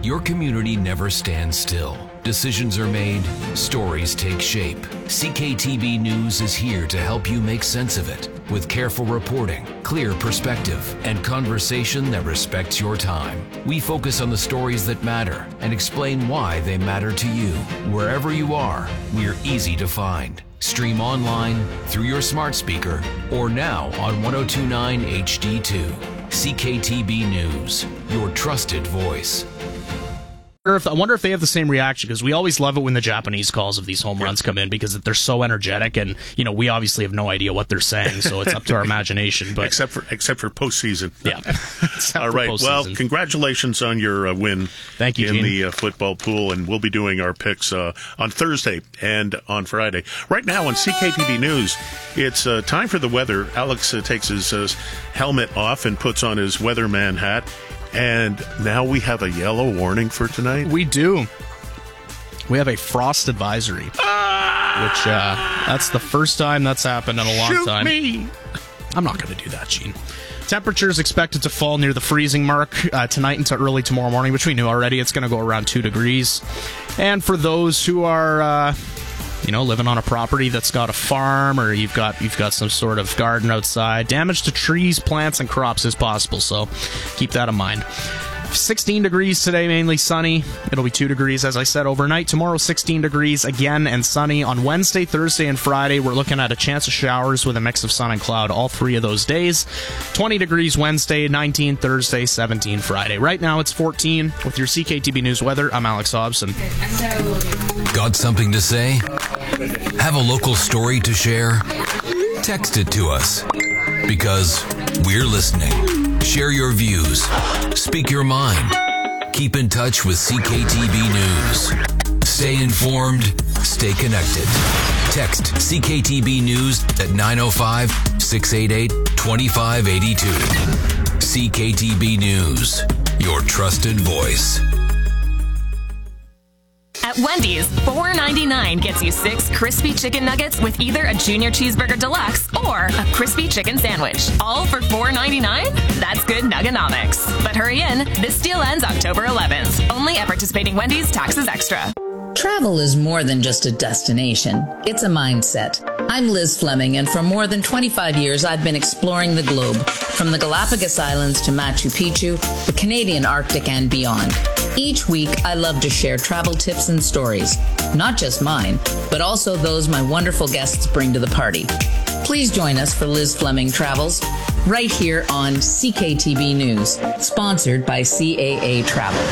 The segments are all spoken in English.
Your community never stands still. Decisions are made, stories take shape. CKTB News is here to help you make sense of it with careful reporting, clear perspective, and conversation that respects your time. We focus on the stories that matter and explain why they matter to you. Wherever you are, we're easy to find. Stream online, through your smart speaker, or now on 1029 HD2. CKTB News, your trusted voice. I wonder if they have the same reaction, because we always love it when the Japanese calls of these home runs come in, because they're so energetic, and we obviously have no idea what they're saying, so it's up to our imagination. But except for postseason. Yeah. All right. Well, congratulations on your win. Thank you, in Gene. the football pool, and we'll be doing our picks on Thursday and on Friday. Right now on CKTV News, it's time for the weather. Alex takes his helmet off and puts on his weatherman hat. And now we have a yellow warning for tonight? We do. We have a frost advisory, which that's the first time that's happened in a long time. Shoot me! I'm not going to do that, Gene. Temperatures expected to fall near the freezing mark tonight into early tomorrow morning, which we knew already. It's going to go around 2 degrees. And for those who are living on a property that's got a farm, or you've got some sort of garden outside, damage to trees, plants, and crops is possible, so keep that in mind. 16 degrees today, mainly sunny. It'll be 2 degrees, as I said, overnight. Tomorrow, 16 degrees again and sunny. On Wednesday, Thursday, and Friday, we're looking at a chance of showers with a mix of sun and cloud all 3 of those days. 20 degrees Wednesday, 19 Thursday, 17 Friday. Right now, it's 14. With your CKTB News weather, I'm Alex Hobson. Got something to say? Have a local story to share? Text it to us, because we're listening. Share your views. Speak your mind. Keep in touch with CKTB News. Stay informed. Stay connected. Text CKTB News at 905-688-2582. CKTB News, your trusted voice. At Wendy's, $4.99 gets you 6 crispy chicken nuggets with either a Junior Cheeseburger Deluxe or a crispy chicken sandwich. All for $4.99? That's good nuggenomics. But hurry in, this deal ends October 11th. Only at participating Wendy's, taxes extra. Travel is more than just a destination. It's a mindset. I'm Liz Fleming, and for more than 25 years, I've been exploring the globe, from the Galapagos Islands to Machu Picchu, the Canadian Arctic, and beyond. Each week, I love to share travel tips and stories, not just mine, but also those my wonderful guests bring to the party. Please join us for Liz Fleming Travels, right here on CKTB News, sponsored by CAA Travel.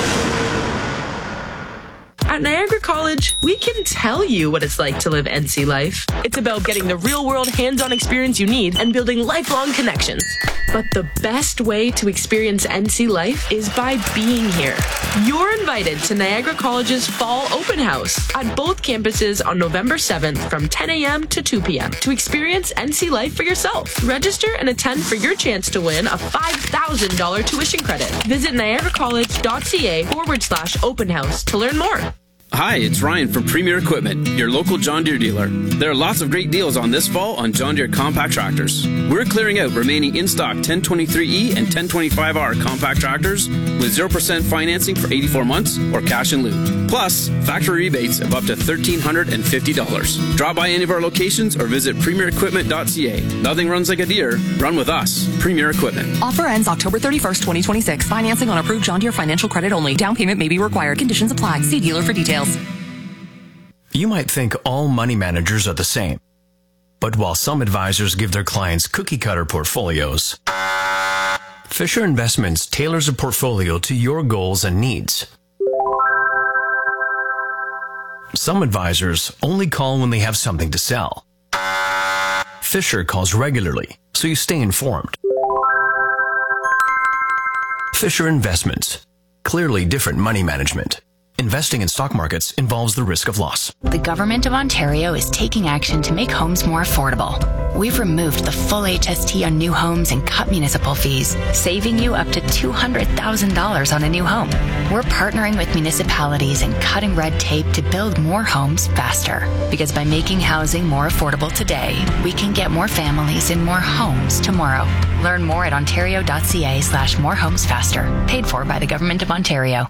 At Niagara College, we can tell you what it's like to live NC life. It's about getting the real-world hands-on experience you need and building lifelong connections. But the best way to experience NC life is by being here. You're invited to Niagara College's Fall Open House at both campuses on November 7th from 10 a.m. to 2 p.m. to experience NC life for yourself. Register and attend for your chance to win a $5,000 tuition credit. Visit niagaracollege.ca/open house to learn more. Hi, it's Ryan from Premier Equipment, your local John Deere dealer. There are lots of great deals on this fall on John Deere compact tractors. We're clearing out remaining in-stock 1023E and 1025R compact tractors with 0% financing for 84 months or cash in lieu. Plus, factory rebates of up to $1,350. Drop by any of our locations or visit premierequipment.ca. Nothing runs like a Deere. Run with us. Premier Equipment. Offer ends October 31st, 2026. Financing on approved John Deere financial credit only. Down payment may be required. Conditions apply. See dealer for details. You might think all money managers are the same. But while some advisors give their clients cookie-cutter portfolios, Fisher Investments tailors a portfolio to your goals and needs. Some advisors only call when they have something to sell. Fisher calls regularly, so you stay informed. Fisher Investments. Clearly different money management. Investing in stock markets involves the risk of loss. The Government of Ontario is taking action to make homes more affordable. We've removed the full HST on new homes and cut municipal fees, saving you up to $200,000 on a new home. We're partnering with municipalities and cutting red tape to build more homes faster. Because by making housing more affordable today, we can get more families in more homes tomorrow. Learn more at ontario.ca/morehomesfaster. Paid for by the Government of Ontario.